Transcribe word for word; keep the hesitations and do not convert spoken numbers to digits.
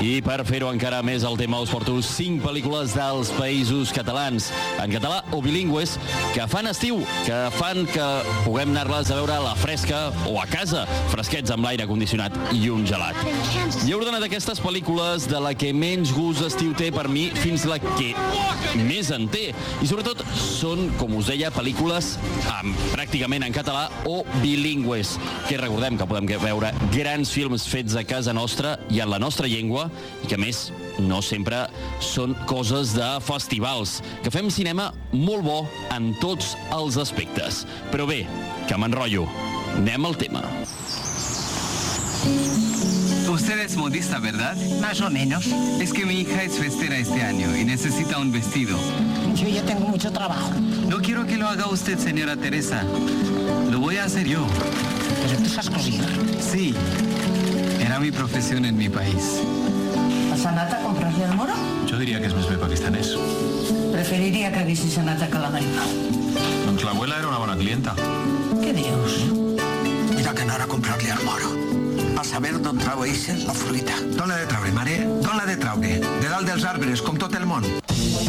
I per fer-ho encara més el tema us porto cinc pel·lícules dels països catalans, en català o bilingües, que fan estiu, que fan que puguem anar-les a veure a la fresca o a casa, fresquets amb l'aire condicionat i un gelat. I he ordenat aquestes pel·lícules de la que menys gust estiu té per mi fins la que més en té. I sobretot són, com us deia, pel·lícules amb, pràcticament en català o bilingües, que recordem que podem veure grans films fets a casa nostra i en la nostra llengua, i que a més no sempre són coses de festivals, que fem cinema molt bo en tots els aspectes. Però bé, que m'enrotllo. Anem al tema. Usted es modista, ¿verdad? Más o menos. Es que mi hija es festera este año y necesita un vestido. Yo ya tengo mucho trabajo. No quiero que lo haga usted, señora Teresa. Lo voy a hacer yo. ¿Pero tú sabes coser? Sí. Era mi profesión en mi país. ¿Has anat a comprar-li el moro? Jo diria que és més bé pakistanès. Preferiria que haguessis anat a Calamarina. Doncs l'abuela era una bona clienta. Què dius? Mira que anar a comprar-li el moro. A saber d'on trau eixa la fruita. D'on l'ha de traure, mare? D'on l'ha de traure? De dalt dels arbres, com tot el món.